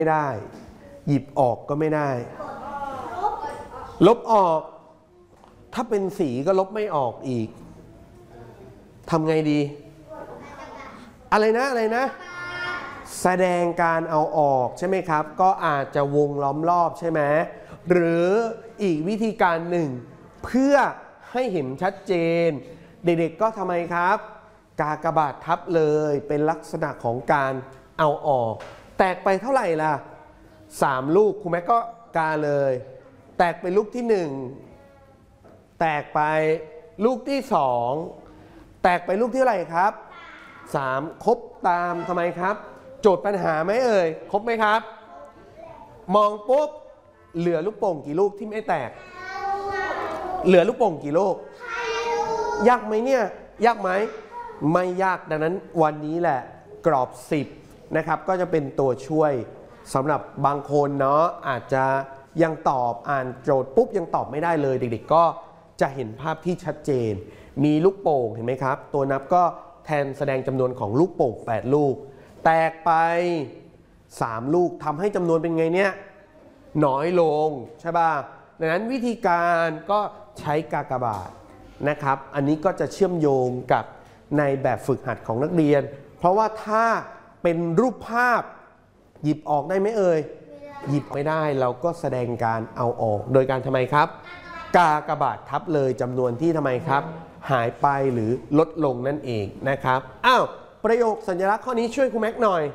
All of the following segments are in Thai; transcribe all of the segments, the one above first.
ไม่ได้หยิบออกก็ไม่ได้ลบออกถ้าเป็นสีก็ลบไม่ออกอีกทำไงดีอะไรนะแสดงการเอาออกใช่ไหมครับก็อาจจะวงล้อมรอบใช่ไหมหรืออีกวิธีการหนึ่งเพื่อให้เห็นชัดเจนเด็กๆก็ทำไมครับกากบาททับเลยเป็นลักษณะของการเอาออกแตกไปเท่าไหร่ล่ะ3ลูกครูแม่ก็กาเลยแตกไปลูกที่1แตกไปลูกที่2แตกไปลูกที่เท่าไหร่ครับ3ครบตามทำไมครับโจทย์ปัญหาไหมเอ่ยครบไหมครับมองปุ๊บเหลือลูกโป่งกี่ลูกที่ไม่แตกเหลือลูกโป่งกี่ลูกยากไหมเนี่ยยากไหมไม่ยากดังนั้นวันนี้แหละกรอบ10นะครับก็จะเป็นตัวช่วยสำหรับบางคนเนาะอาจจะยังตอบอ่านโจทย์ปุ๊บยังตอบไม่ได้เลยเด็กๆก็จะเห็นภาพที่ชัดเจนมีลูกโป่งเห็นไหมครับตัวนับก็แทนแสดงจำนวนของลูกโป่ง8ลูกแตกไป3ลูกทำให้จำนวนเป็นไงเนี่ยน้อยลงใช่ป่ะดังนั้นวิธีการก็ใช้กากบาทนะครับอันนี้ก็จะเชื่อมโยงกับในแบบฝึกหัดของนักเรียนเพราะว่าถ้าเป็นรูปภาพหยิบออกได้ไหมเอ่ยหยิบไม่ได้เราก็แสดงการเอาออกโดยการทำไมครับกากบาททับเลยจำนวนที่ทำไมครับหายไปหรือลดลงนั่นเองนะครับอ้าวประโยคสัญลักษณ์ข้อนี้ช่วยครูแม็กหน่อย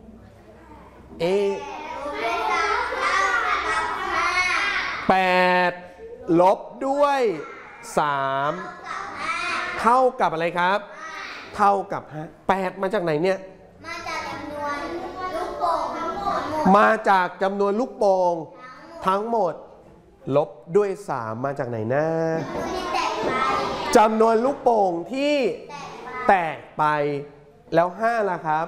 8ลบด้วย3เท่ากับอะไรครับเท่ากับ5 8มาจากไหนเนี่ยมาจากจำนวนลูกโป่งทั้งหมดมาจากจำนวนลูกโป่งทั้งหมดลบด้วย3มาจากไหนนะจำนวนลูกโป่งที่แตกไปแล้ว5ล่ะครับ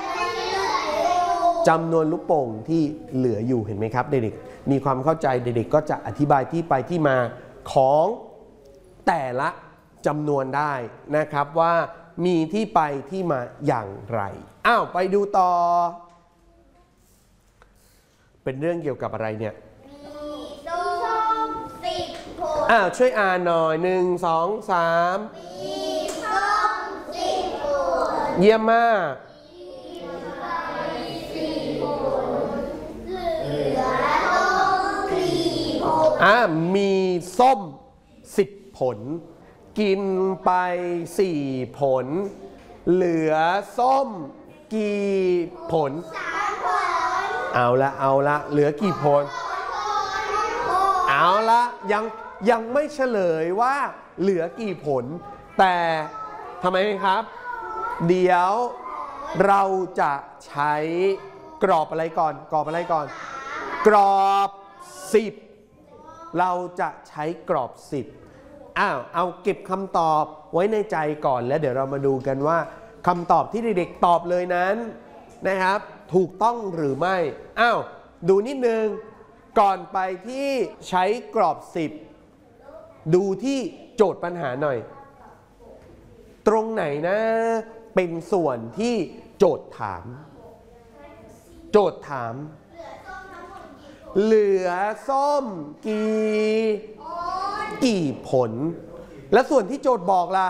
จำนวนลูกโป่งที่เหลืออยู่เห็นไหมครับเด็กๆมีความเข้าใจเด็กๆก็จะอธิบายที่ไปที่มาของแต่ละจำนวนได้นะครับว่ามีที่ไปที่มาอย่างไรอ้าวไปดูต่อเป็นเรื่องเกี่ยวกับอะไรเนี่ยมีส้ม10ผลช่วยอ่านหน่อย1 2 3มีส้ม10ผลเยี่ยมมากมีส้ม10ผลกินไป4ผลเหลือส้มกี่ผล3ผลเอาละเหลือกี่ผลเอาละยังไม่เฉลยว่าเหลือกี่ผลแต่ทำไมครับเดี๋ยวเราจะใช้กรอบอะไรก่อนกรอบ10เราจะใช้กรอบ10เอาเก็บคำตอบไว้ในใจก่อนแล้วเดี๋ยวเรามาดูกันว่าคำตอบที่เด็กๆตอบเลยนั้นนะครับถูกต้องหรือไม่ดูนิดนึงก่อนไปที่ใช้กรอบ10ดูที่โจทย์ปัญหาหน่อยตรงไหนนะเป็นส่วนที่โจทย์ถามเหลือส้มกี่ผลและส่วนที่โจทย์บอกล่ะ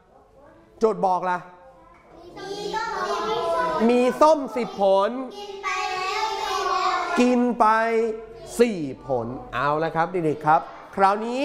มีส้ม10ผลกินไป4ผลเอาละครับเด็กๆครับคราวนี้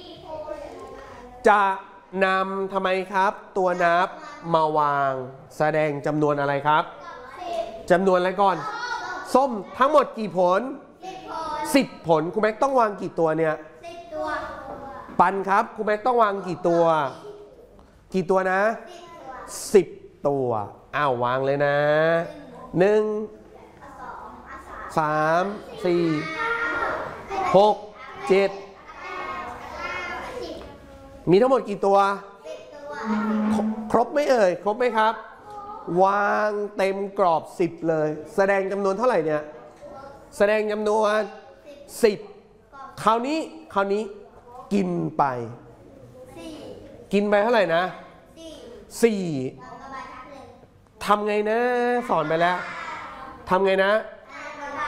จะนำทำไมครับตัวนับมาวางแสดงจำนวนอะไรครับจำนวนอะไรก่อนส้มทั้งหมดกี่ผล10ผลครูแม็กต้องวางกี่ตัวเนี่ย10ตัวปันครับครูแม็กต้องวางกี่ตัวนะ10ตัววางเลยนะ1 3 4 6 7มีทั้งหมดกี่ตัวครบไหมเอ่ยครบไหมครับวางเต็มกรอบ10เลยแสดงจำนวนเท่าไหร่เนี่ยแสดงจำนวน10คราวนี้กินไปเท่าไหร่นะ4ทำไงนะสอนไปแล้วทำไงนะ